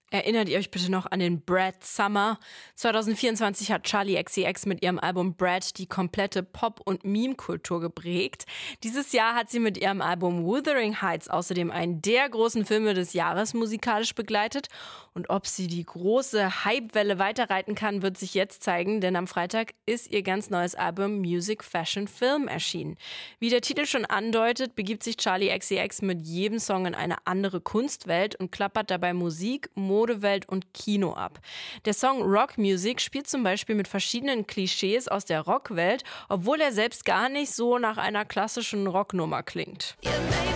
Erinnert ihr euch bitte noch an den Brad Summer? 2024 hat Charli XCX mit ihrem Album Brad die komplette Pop- und Meme-Kultur geprägt. Dieses Jahr hat sie mit ihrem Album Wuthering Heights außerdem einen der großen Filme des Jahres musikalisch begleitet. Und ob sie die große Hypewelle weiterreiten kann, wird sich jetzt zeigen, denn am Freitag ist ihr ganz neues Album Music, Fashion, Film erschienen. Wie der Titel schon andeutet, begibt sich Charli XCX mit jedem Song in eine andere Kunstwelt und klappert dabei Musik, Modewelt und Kino ab. Der Song Rock Music spielt zum Beispiel mit verschiedenen Klischees aus der Rockwelt, obwohl er selbst gar nicht so nach einer klassischen Rocknummer klingt. You made